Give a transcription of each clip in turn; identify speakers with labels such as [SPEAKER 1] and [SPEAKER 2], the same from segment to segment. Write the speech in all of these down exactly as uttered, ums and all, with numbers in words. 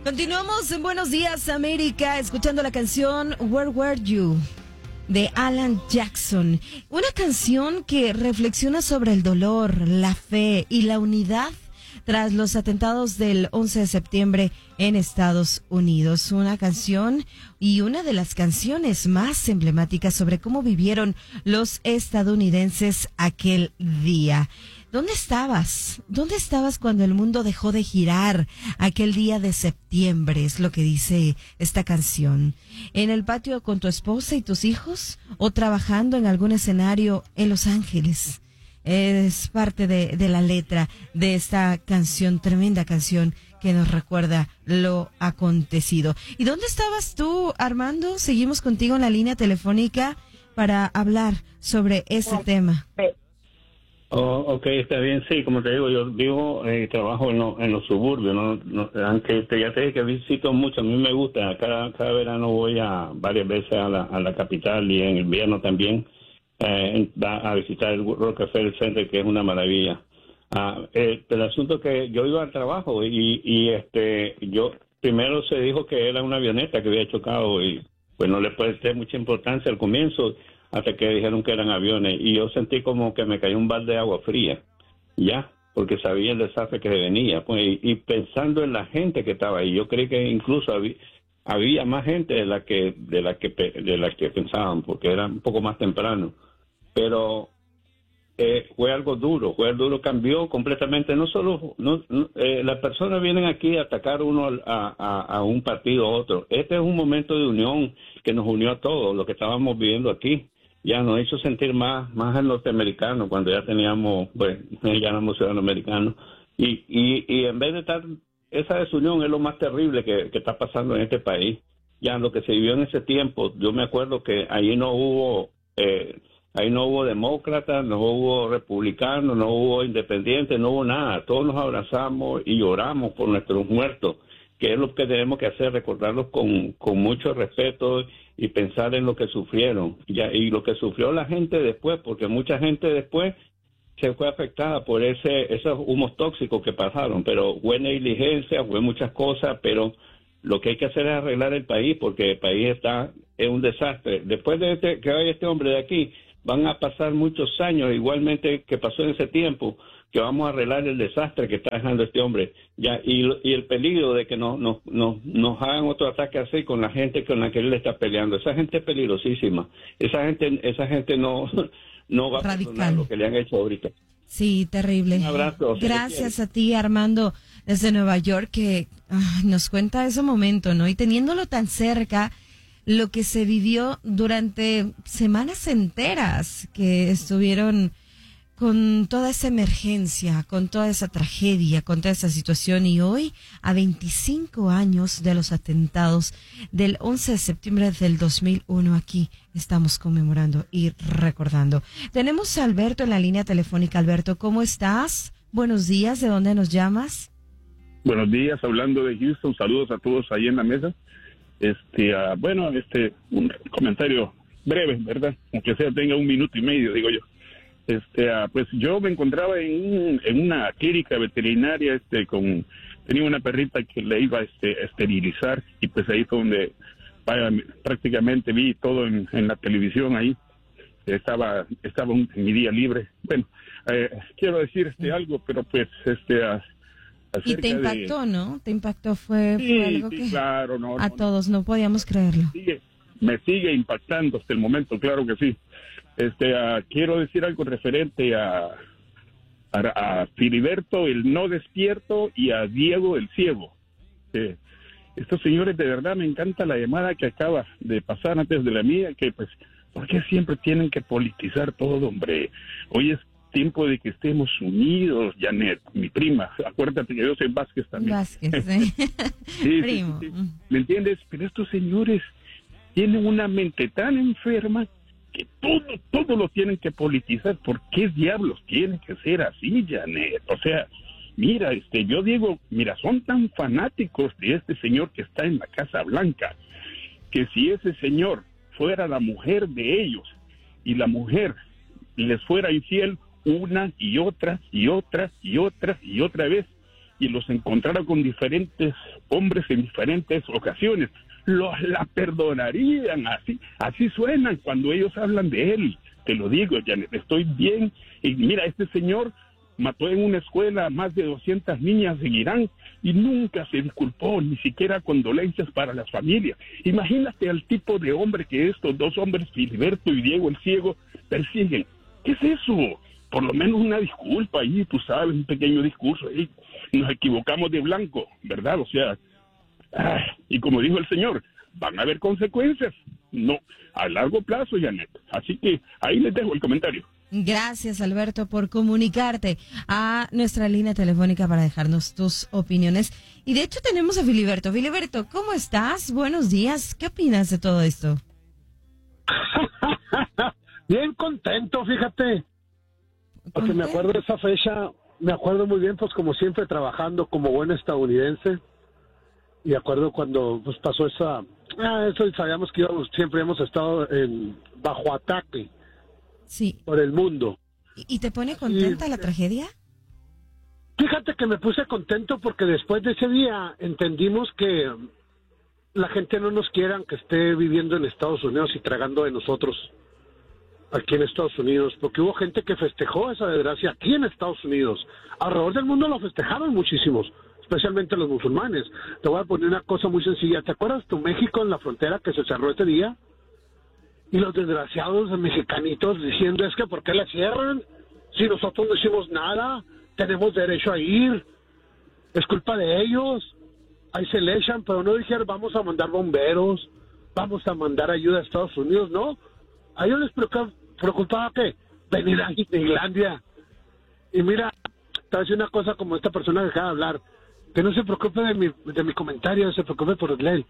[SPEAKER 1] Continuamos en Buenos Días América, escuchando la canción Where Were You de Alan Jackson. Una canción que reflexiona sobre el dolor, la fe y la unidad tras los atentados del once de septiembre en Estados Unidos. Una canción y una de las canciones más emblemáticas sobre cómo vivieron los estadounidenses aquel día. ¿Dónde estabas? ¿Dónde estabas cuando el mundo dejó de girar aquel día de septiembre? Es lo que dice esta canción. ¿En el patio con tu esposa y tus hijos? ¿O trabajando en algún escenario en Los Ángeles? Es parte de, de la letra de esta canción, tremenda canción que nos recuerda lo acontecido. ¿Y dónde estabas tú, Armando? Seguimos contigo en la línea telefónica para hablar sobre ese tema.
[SPEAKER 2] Oh, ok, está bien. Sí, como te digo, yo vivo y eh, trabajo en, lo, en los suburbios, ¿no? No, aunque te, ya te dije que visito mucho, a mí me gusta. Cada, cada verano voy a varias veces a la, a la capital y en invierno también eh, a visitar el Rockefeller Center, que es una maravilla. Ah, eh, el asunto que yo iba al trabajo y, y este yo primero se dijo que era una avioneta que había chocado y pues no le presté mucha importancia al comienzo, hasta que dijeron que eran aviones, y yo sentí como que me cayó un balde de agua fría, ya, porque sabía el desastre que venía, pues, y, y pensando en la gente que estaba ahí, yo creí que incluso había, había más gente de la que de la que de la que pensaban, porque era un poco más temprano, pero eh, fue algo duro, fue algo duro, cambió completamente, no solo, no, no, eh, las personas vienen aquí a atacar uno a, a, a un partido u otro, este es un momento de unión que nos unió a todos, lo que estábamos viviendo aquí. Ya nos hizo sentir más más al norteamericano cuando ya teníamos, pues, ya éramos ciudadanos americanos. Y, y, y en vez de estar, esa desunión es lo más terrible que, que está pasando en este país. Ya lo que se vivió en ese tiempo, yo me acuerdo que ahí no hubo, eh, ahí no hubo demócratas, no hubo republicanos, no hubo independientes, no hubo nada. Todos nos abrazamos y lloramos por nuestros muertos, que es lo que tenemos que hacer, recordarlos con, con mucho respeto y pensar en lo que sufrieron ya, y lo que sufrió la gente después, porque mucha gente después se fue afectada por ese esos humos tóxicos que pasaron, pero fue negligencia, fue muchas cosas, pero lo que hay que hacer es arreglar el país, porque el país está en un desastre. Después de este, que vaya este hombre de aquí, van a pasar muchos años, igualmente que pasó en ese tiempo, que vamos a arreglar el desastre que está dejando este hombre, ya, y, y el peligro de que nos, nos, nos, nos hagan otro ataque así con la gente con la que él está peleando. Esa gente es peligrosísima, esa gente, esa gente no, no va Radical. a perdonar lo que le han hecho ahorita.
[SPEAKER 1] Sí, terrible.
[SPEAKER 2] Un abrazo.
[SPEAKER 1] Gracias a ti, Armando, desde Nueva York, que ah, nos cuenta ese momento, ¿no? Y teniéndolo tan cerca, lo que se vivió durante semanas enteras que estuvieron con toda esa emergencia, con toda esa tragedia, con toda esa situación, y hoy, a veinticinco años de los atentados del once de septiembre del dos mil uno, aquí estamos conmemorando y recordando. Tenemos a Alberto en la línea telefónica. Alberto, ¿cómo estás? Buenos días, ¿de dónde nos llamas?
[SPEAKER 3] Buenos días, hablando de Houston, saludos a todos ahí en la mesa. Este, uh, bueno, este, un comentario breve, ¿verdad? Aunque sea tenga un minuto y medio, digo yo. Este, uh, pues yo me encontraba en, en una clínica veterinaria, este, con, tenía una perrita que le iba este, a esterilizar, y pues ahí fue donde vaya, prácticamente vi todo en, en la televisión ahí. Estaba, estaba un, en mi día libre. Bueno, eh, quiero decir este algo, pero pues este, uh,
[SPEAKER 1] y te impactó, de... ¿no? Te impactó, fue,
[SPEAKER 3] sí,
[SPEAKER 1] fue algo
[SPEAKER 3] sí,
[SPEAKER 1] que
[SPEAKER 3] claro, no,
[SPEAKER 1] a
[SPEAKER 3] no,
[SPEAKER 1] todos no podíamos creerlo.
[SPEAKER 3] Sigue, me sigue impactando hasta el momento, claro que sí. Este, uh, quiero decir algo referente a, a, a Filiberto, el no despierto, y a Diego, el ciego. Eh, estos señores, de verdad, me encanta la llamada que acaba de pasar antes de la mía, que pues, ¿por qué siempre tienen que politizar todo, hombre? Hoy es tiempo de que estemos unidos, Janet, mi prima, acuérdate que yo soy Vázquez también.
[SPEAKER 1] Vázquez, sí.
[SPEAKER 3] sí,
[SPEAKER 1] Primo.
[SPEAKER 3] Sí, sí. ¿Me entiendes? Pero estos señores tienen una mente tan enferma que todo, todo lo tienen que politizar. ¿Por qué diablos tiene que ser así, Janet? O sea, mira, este, yo digo, mira, son tan fanáticos de este señor que está en la Casa Blanca, que si ese señor fuera la mujer de ellos y la mujer les fuera infiel una y otra y otra y otra y otra vez, y los encontrara con diferentes hombres en diferentes ocasiones, los la perdonarían. Así, así suenan cuando ellos hablan de él. Te lo digo, Janet, estoy bien. Y mira, este señor mató en una escuela a más de doscientas niñas en Irán y nunca se disculpó, ni siquiera condolencias para las familias. Imagínate al tipo de hombre que estos dos hombres, Filiberto y Diego el Ciego, persiguen. ¿Qué es eso? Por lo menos una disculpa ahí, tú sabes, un pequeño discurso. Ahí. Nos equivocamos de blanco, ¿verdad? O sea, ah, y como dijo el señor, van a haber consecuencias. No, a largo plazo, Janet. Así que ahí les dejo el comentario.
[SPEAKER 1] Gracias, Alberto, por comunicarte a nuestra línea telefónica para dejarnos tus opiniones. Y de hecho tenemos a Filiberto. Filiberto, ¿cómo estás? Buenos días. ¿Qué opinas de todo esto?
[SPEAKER 4] Bien contento, fíjate. Porque me acuerdo de esa fecha, me acuerdo muy bien, pues como siempre trabajando como buen estadounidense. Y acuerdo cuando pues pasó esa... Ah, eso sabíamos que íbamos, siempre hemos estado en bajo ataque.
[SPEAKER 1] Sí.
[SPEAKER 4] Por el mundo.
[SPEAKER 1] ¿Y te pone contenta y, la tragedia?
[SPEAKER 4] Fíjate que me puse contento porque después de ese día entendimos que la gente no nos quiera que esté viviendo en Estados Unidos y tragando de nosotros aquí en Estados Unidos, porque hubo gente que festejó esa desgracia aquí en Estados Unidos. Alrededor del mundo lo festejaron muchísimos, especialmente los musulmanes. Te voy a poner una cosa muy sencilla. ¿Te acuerdas tu México en la frontera que se cerró ese día? Y los desgraciados mexicanitos diciendo, es que ¿por qué la cierran? Si nosotros no hicimos nada, tenemos derecho a ir, es culpa de ellos. Ahí se le echan, pero no dijeron, vamos a mandar bomberos, vamos a mandar ayuda a Estados Unidos, ¿no? A ellos les preocupaba, preocupaba que venir a Islandia. Y mira, te voy a decir una cosa como esta persona que acaba de hablar, que no se preocupe de mi, de mi comentario, se preocupe por él.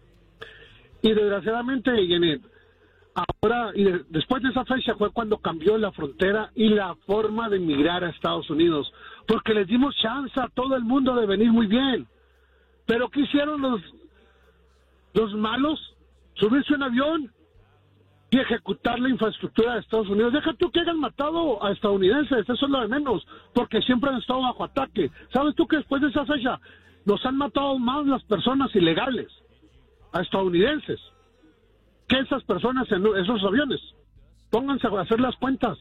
[SPEAKER 4] Y desgraciadamente, Jenny, ahora, y de, después de esa fecha fue cuando cambió la frontera y la forma de emigrar a Estados Unidos, porque les dimos chance a todo el mundo de venir muy bien. Pero ¿qué hicieron los, los malos? Subirse un avión y ejecutar la infraestructura de Estados Unidos. Deja tú que hayan matado a estadounidenses, eso es lo de menos, porque siempre han estado bajo ataque. ¿Sabes tú que después de esa fecha nos han matado más las personas ilegales a estadounidenses que esas personas en esos aviones? Pónganse a hacer las cuentas.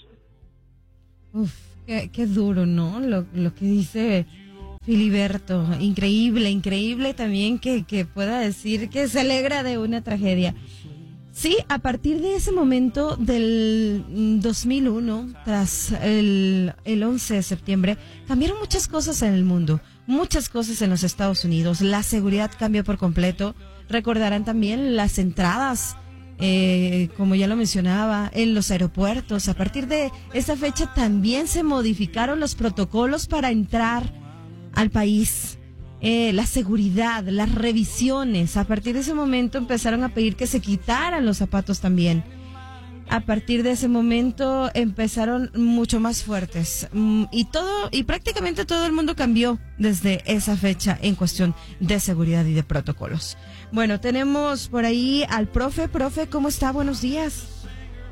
[SPEAKER 1] Uf, qué, qué duro, ¿no? Lo, lo que dice Filiberto. Increíble, increíble también que, que pueda decir que se alegra de una tragedia. Sí, a partir de ese momento del dos mil uno, tras el, el once de septiembre, cambiaron muchas cosas en el mundo, muchas cosas en los Estados Unidos. La seguridad cambió por completo. Recordarán también las entradas, eh, como ya lo mencionaba, en los aeropuertos. A partir de esa fecha también se modificaron los protocolos para entrar al país. Eh, la seguridad, las revisiones. A partir de ese momento empezaron a pedir que se quitaran los zapatos también. A partir de ese momento empezaron mucho más fuertes. Mm, y todo, y prácticamente todo el mundo cambió desde esa fecha en cuestión de seguridad y de protocolos. Bueno, tenemos por ahí al profe. Profe, ¿cómo está? Buenos días.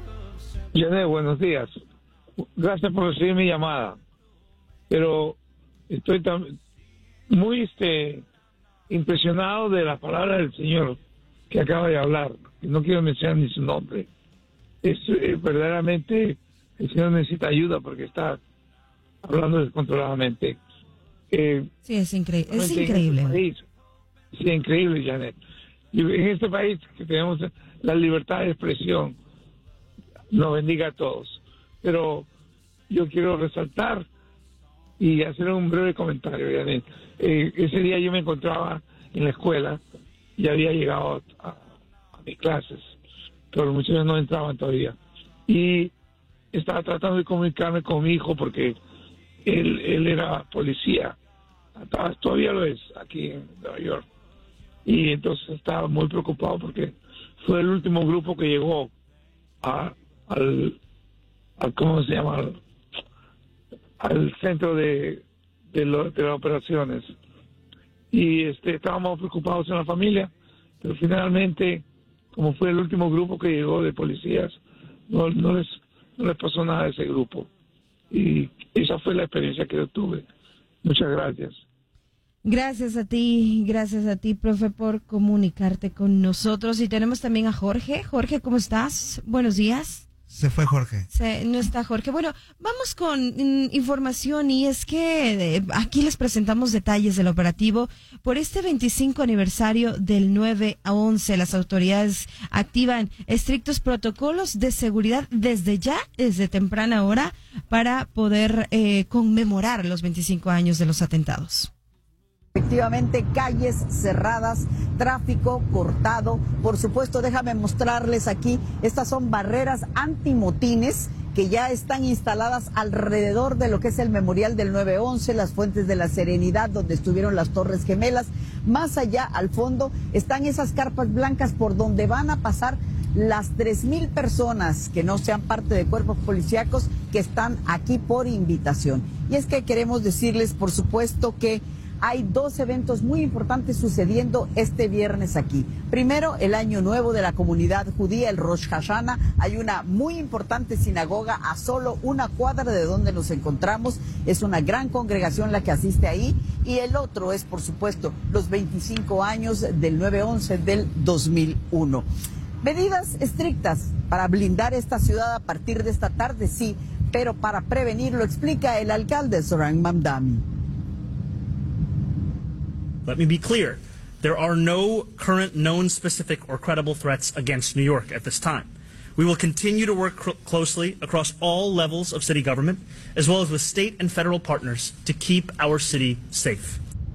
[SPEAKER 5] Yané, buenos días. Gracias por recibir mi llamada. Pero estoy tan muy este impresionado de la palabra del señor que acaba de hablar. No quiero mencionar ni su nombre. Es eh, verdaderamente el señor necesita ayuda porque está hablando descontroladamente. Eh,
[SPEAKER 1] sí, es, incre es increíble.
[SPEAKER 5] En este país, sí, increíble, Janet. Y en este país que tenemos la libertad de expresión, nos bendiga a todos. Pero yo quiero resaltar y hacer un breve comentario, Janet. Eh, ese día yo me encontraba en la escuela y había llegado a, a, a mis clases, pero los muchachos no entraban todavía. Y estaba tratando de comunicarme con mi hijo porque él, él era policía, estaba, todavía lo es aquí en Nueva York. Y entonces estaba muy preocupado porque fue el último grupo que llegó a, al, al, ¿cómo se llama? Al, al centro de, de, lo, de las operaciones. Y este estábamos preocupados en la familia, pero finalmente, como fue el último grupo que llegó de policías, no, no, les, no les pasó nada a ese grupo. Y esa fue la experiencia que yo tuve. Muchas gracias.
[SPEAKER 1] Gracias a ti, gracias a ti, profe, por comunicarte con nosotros. Y tenemos también a Jorge. Jorge, ¿cómo estás? Buenos días.
[SPEAKER 6] Se fue Jorge.
[SPEAKER 1] Se, no está Jorge. Bueno, vamos con mm, información y es que eh, aquí les presentamos detalles del operativo. Por este veinticinco aniversario del nueve a once, las autoridades activan estrictos protocolos de seguridad desde ya, desde temprana hora, para poder eh, conmemorar los veinticinco años de los atentados.
[SPEAKER 7] Efectivamente, calles cerradas, tráfico cortado. Por supuesto, déjame mostrarles aquí, estas son barreras antimotines que ya están instaladas alrededor de lo que es el memorial del nueve once, las Fuentes de la Serenidad, donde estuvieron las Torres Gemelas. Más allá, al fondo, están esas carpas blancas por donde van a pasar las tres mil personas que no sean parte de cuerpos policíacos que están aquí por invitación. Y es que queremos decirles, por supuesto, que hay dos eventos muy importantes sucediendo este viernes aquí. Primero, el Año Nuevo de la comunidad judía, el Rosh Hashanah. Hay una muy importante sinagoga a solo una cuadra de donde nos encontramos. Es una gran congregación la que asiste ahí. Y el otro es, por supuesto, los veinticinco años del nueve once del dos mil uno. Medidas estrictas para blindar esta ciudad a partir de esta tarde, sí, pero para prevenir, lo explica el alcalde Zoran Mamdani.
[SPEAKER 8] Let me be clear, there are no current known specific or credible threats against New York at this time. We will continue to work cl- closely across all levels of city government, as well as with state and federal partners, to keep our city safe.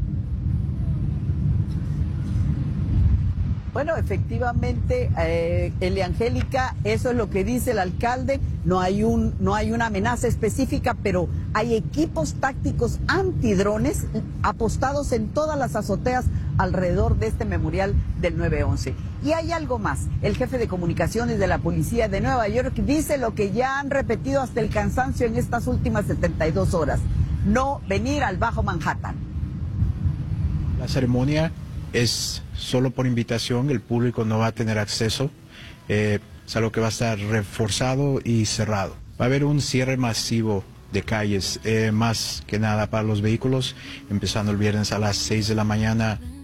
[SPEAKER 7] Bueno, efectivamente, eh, Eliangélica, eso es lo que dice el alcalde. No hay un, no hay una amenaza específica, pero hay equipos tácticos antidrones apostados en todas las azoteas alrededor de este memorial del nueve once. Y hay algo más. El jefe de comunicaciones de la policía de Nueva York dice lo que ya han repetido hasta el cansancio en estas últimas setenta y dos horas: no venir al Bajo Manhattan.
[SPEAKER 9] La ceremonia es solo por invitación, el público no va a tener acceso, eh, es algo que va a estar reforzado y cerrado. Va a haber un cierre masivo de calles, eh, más que nada para los vehículos, empezando el viernes a las seis de la mañana.